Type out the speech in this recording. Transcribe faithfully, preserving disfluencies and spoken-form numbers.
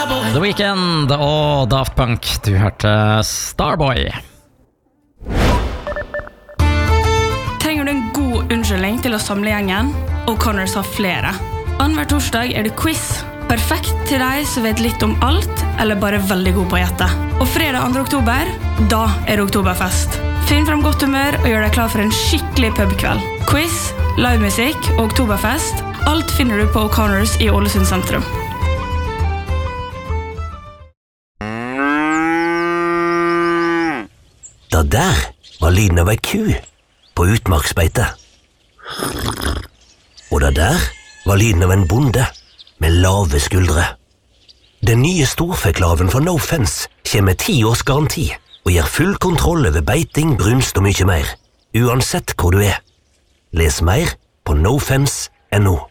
The Weeknd og Daft Punk. Du hørte Starboy. Trenger du en god unnskyldning til å samle gjengen? O'Connors har flere. Annenhver torsdag er det quiz. Perfekt til deg som vet litt om alt, eller bare veldig god på å gjette. Og fredag andre oktober, da er det oktoberfest. Finn frem godt humør og gjør deg klar for en skikkelig pubkveld. Quiz, livemusikk og oktoberfest. Alt finner du på O'Connors i Ålesund sentrum. Da der var lyden av ei ku på utmarksbeite. Og da der var lyden av en bonde med lave skuldre. Den nye storfeklaven fra No Fence kommer med ti års garanti og gir full kontroll over beiting, brunst og mye mer, uansett hvor du er. Les mer på nofence punktum no.